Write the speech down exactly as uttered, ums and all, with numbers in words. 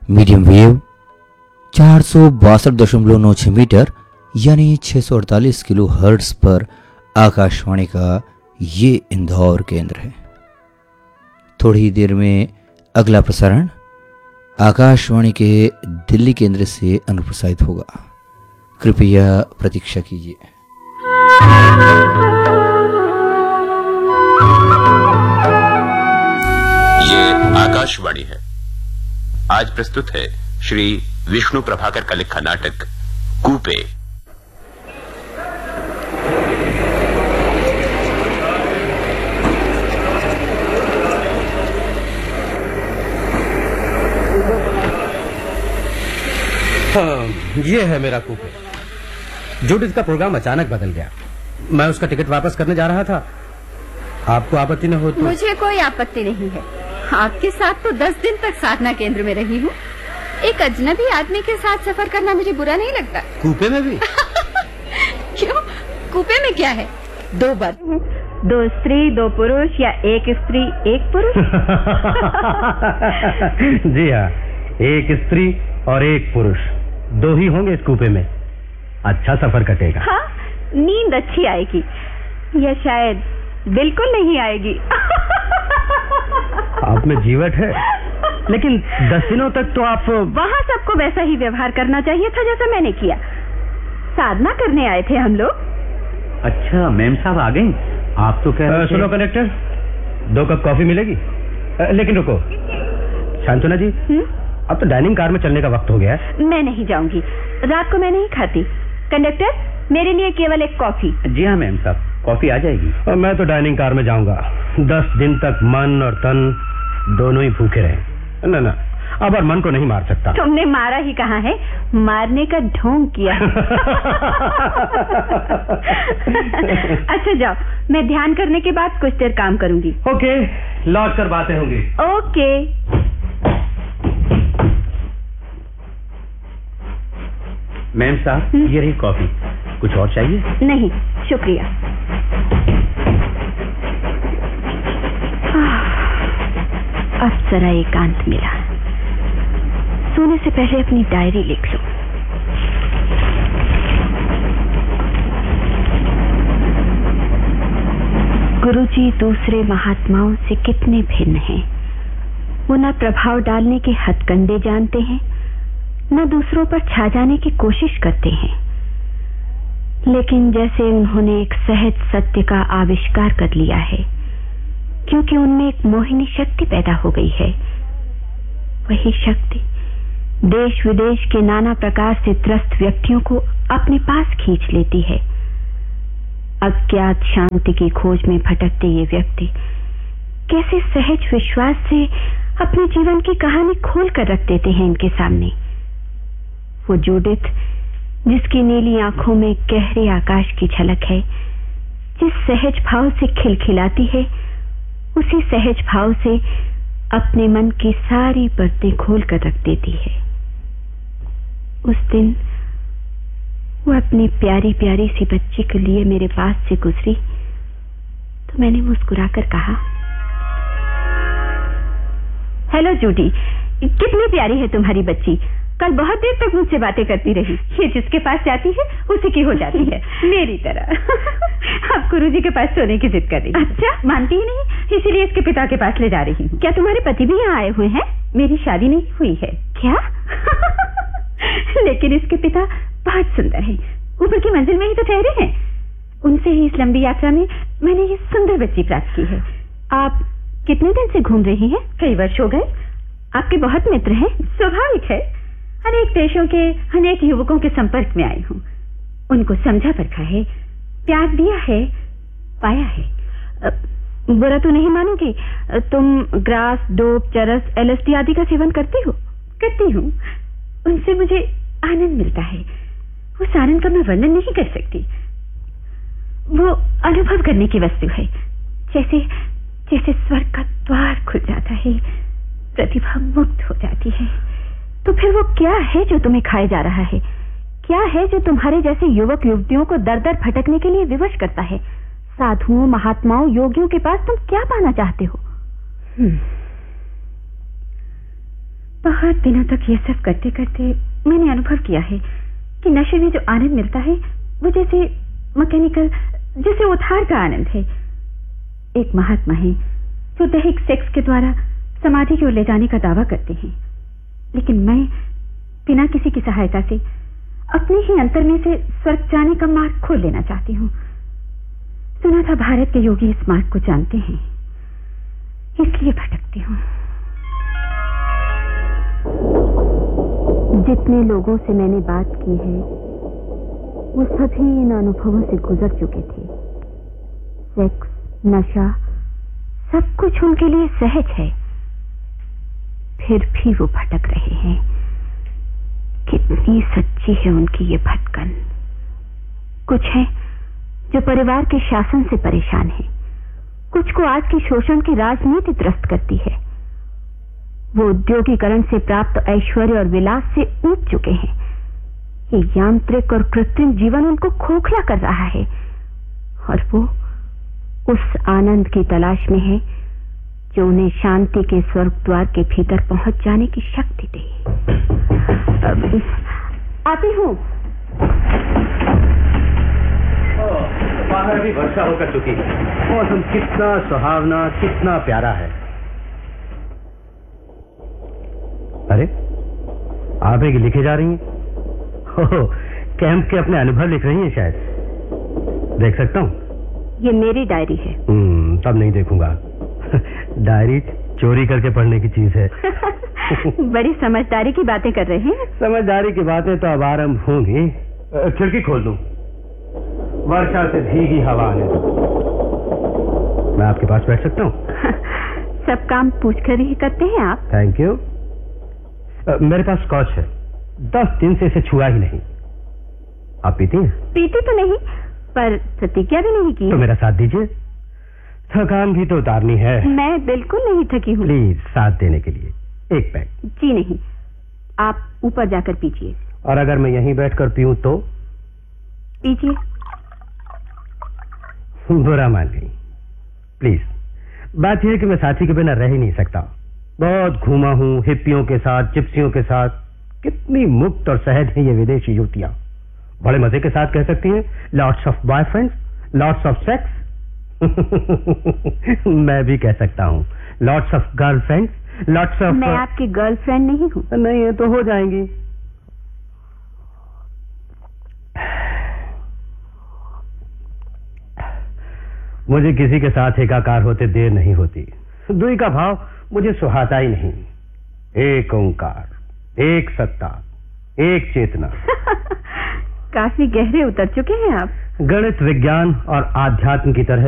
Medium wave चार सौ बासठ दशमलव नौ छः मीटर यानी छः सौ अड़तालीस किलो हर्ट्ज पर आकाशवाणी का ये इंदौर केंद्र है। थोड़ी देर में अगला प्रसारण आकाशवाणी के दिल्ली केंद्र से अनुप्रसारित होगा। कृपया प्रतीक्षा कीजिए। ये आकाशवाणी है। आज प्रस्तुत है श्री विष्णु प्रभाकर का लिखा नाटक कूपे। हाँ, ये है मेरा कूपे। जुडिथ का प्रोग्राम अचानक बदल गया। मैं उसका टिकट वापस करने जा रहा था। आपको आपत्ति न हो तो? मुझे कोई आपत्ति नहीं है। आपके साथ तो दस दिन तक साधना केंद्र में रही हूँ। एक अजनबी आदमी के साथ सफर करना मुझे बुरा नहीं लगता। कूपे में भी? क्यों? कूपे में क्या है? दो बर्थ हैं, दो स्त्री दो पुरुष या एक स्त्री एक पुरुष? जी हाँ, एक स्त्री और एक पुरुष, दो ही होंगे इस कूपे में। अच्छा सफर कटेगा। हाँ, नींद अच्छी आएगी या शायद बिल्कुल नहीं आएगी। आप में जीवट है, लेकिन दस दिनों तक तो आप वहाँ सबको वैसा ही व्यवहार करना चाहिए था जैसा मैंने किया। साधना करने आए थे हम लोग। अच्छा, मेम साहब आ गई। आप तो कह रहे। सुनो कलेक्टर, दो कप कॉफी मिलेगी? आ, लेकिन रुको शांतना जी, हुँ? अब तो डाइनिंग कार में चलने का वक्त हो गया है। मैं नहीं जाऊंगी, रात को मैं नहीं खाती। कंडक्टर, मेरे लिए केवल एक कॉफी। जी हाँ मेम साहब, कॉफी आ जाएगी। और मैं तो डाइनिंग कार में जाऊंगा। दस दिन तक मन और तन दोनों ही भूखे रहे। ना ना, अब और मन को नहीं मार सकता। तुमने मारा ही कहाँ है, मारने का ढोंग किया। अच्छा जाओ, मैं ध्यान करने के बाद कुछ देर काम करूंगी। ओके, लौट कर बातें होंगी। ओके। मैम साहब, ये रही कॉफी। कुछ और चाहिए? नहीं शुक्रिया। अब जरा एकांत मिला। सोने से पहले अपनी डायरी लिख लो। गुरुजी दूसरे महात्माओं से कितने भिन्न हैं। वो न प्रभाव डालने के हथकंडे जानते हैं, न दूसरों पर छा जाने की कोशिश करते हैं, लेकिन जैसे उन्होंने एक सहज सत्य का आविष्कार कर लिया है, क्योंकि उनमें एक मोहिनी शक्ति पैदा हो गई है। वही शक्ति देश विदेश के नाना प्रकार से त्रस्त व्यक्तियों को अपने पास खींच लेती है। अज्ञात शांति की खोज में भटकते ये व्यक्ति कैसे सहज विश्वास से अपने जीवन की कहानी खोल कर रख देते हैं इनके सामने। वो जुडिथ, जिसकी नीली आंखों में गहरे आकाश की झलक है, जिस सहज भाव से खिलखिलाती है, उसी सहज भाव से अपने मन की सारी परतें खोल कर रख देती है। उस दिन वो अपनी प्यारी प्यारी सी बच्ची के लिए मेरे पास से गुजरी तो मैंने मुस्कुराकर कहा, हेलो जूडी, कितनी प्यारी है तुम्हारी बच्ची। कल बहुत देर तक मुझसे बातें करती रही। ये जिसके पास जाती है उसी की हो जाती है, मेरी तरह। अब गुरुजी के पास सोने की जिद कर रही। अच्छा, मानती ही नहीं, इसीलिए इसके पिता के पास ले जा रही हूँ। क्या तुम्हारे पति भी यहाँ आए हुए हैं? मेरी शादी नहीं हुई है। क्या? लेकिन इसके पिता बहुत सुंदर हैं, ऊपर की मंजिल में ही तो ठहरे हैं। उनसे ही इस लंबी यात्रा में मैंने ये सुंदर बच्ची प्राप्त की है। आप कितने दिन से घूम रही हैं? कई वर्ष हो गए। आपके बहुत मित्र हैं, स्वाभाविक है। अनेक देशों के अनेक युवकों के संपर्क में आई हूँ, उनको समझा परखा है, प्यार दिया है, पाया है। बुरा तो नहीं मानोगी, तुम ग्रास, डोप, चरस, एलएसडी आदि का सेवन करती हो? करती हूँ। उनसे मुझे आनंद मिलता है। उस आनंद का मैं वर्णन नहीं कर सकती। वो अनुभव करने की वस्तु है, जैसे जैसे स्वर्ग का द्वार खुल जाता है, प्रतिभा मुक्त हो जाती है। तो फिर वो क्या है जो तुम्हें खाए जा रहा है? क्या है जो तुम्हारे जैसे युवक युवतियों को दर दर भटकने के लिए विवश करता है? साधुओं, महात्माओं, योगियों के पास तुम क्या पाना चाहते हो? बहुत दिनों तक ये सब करते करते मैंने अनुभव किया है कि नशे में जो आनंद मिलता है वो जैसे मैकेनिकल, जैसे उधार का आनंद है। एक महात्मा है जो दैहिक सेक्स के द्वारा समाधि की ओर ले जाने का दावा करते हैं, लेकिन मैं बिना किसी की सहायता से अपने ही अंतर में से स्वर्ग जाने का मार्ग खोल लेना चाहती हूँ। सुना था भारत के योगी इस मार्ग को जानते हैं, इसलिए भटकती हूँ। जितने लोगों से मैंने बात की है वो सभी इन अनुभवों से गुजर चुके थे। सेक्स, नशा, सब कुछ उनके लिए सहज है, फिर भी वो भटक रहे हैं। कितनी सच्ची है उनकी ये भटकन। कुछ है जो परिवार के शासन से परेशान है, कुछ को आज की शोषण की राजनीति त्रस्त करती है। वो उद्योगीकरण से प्राप्त ऐश्वर्य और विलास से ऊब चुके हैं। ये यांत्रिक और कृत्रिम जीवन उनको खोखला कर रहा है और वो उस आनंद की तलाश में है जो उन्हें शांति के स्वर्ग द्वार के भीतर पहुंच जाने की शक्ति दे। आती हूँ। बाहर भी वर्षा होकर चुकी है। मौसम कितना सुहावना, कितना प्यारा है। अरे आप एक लिखे जा रही हैं? हो, कैंप के अपने अनुभव लिख रही हैं शायद। देख सकता हूँ? ये मेरी डायरी है। हम्म, तब नहीं देखूंगा। डायरी चोरी करके पढ़ने की चीज है। बड़ी समझदारी की बातें कर रहे हैं। समझदारी की बातें तो अब आरंभ होंगी। खिड़की खोल दूं, वर्षा से भीगी हवा आने दो। मैं आपके पास बैठ सकता हूँ? सब काम पूछकर ही करते हैं आप। Thank you. मेरे पास स्कॉच है, दस दिन से इसे छुआ ही नहीं। आप पीती हैं? पीती तो नहीं, पर प्रतिज्ञा भी नहीं की। तो मेरा साथ दीजिए, थकान भी तो उतारनी है। मैं बिल्कुल नहीं थकी हूँ। प्लीज साथ देने के लिए एक पैक। जी नहीं, आप ऊपर जाकर पीजिए। और अगर मैं यहीं बैठकर पीऊं तो? पीजिए। बुरा मान गई। प्लीज, बात यह है कि मैं साथी के बिना रह ही नहीं सकता। बहुत घूमा हूं हिप्पियों के साथ, जिप्सियों के साथ। कितनी मुक्त और सहज हैं ये विदेशी युवतियां। बड़े मजे के साथ कह सकती हैं, lots of boyfriends, lots of sex. मैं भी कह सकता हूं, lots of girlfriends, lots of. मैं आपकी गर्लफ्रेंड नहीं हूं। नहीं है तो हो जाएंगी। मुझे किसी के साथ एकाकार होते देर नहीं होती। दुई का भाव मुझे सुहाता ही नहीं। एक ओंकार, एक सत्ता, एक चेतना। काफी गहरे उतर चुके हैं आप। गणित, विज्ञान और आध्यात्म की तरह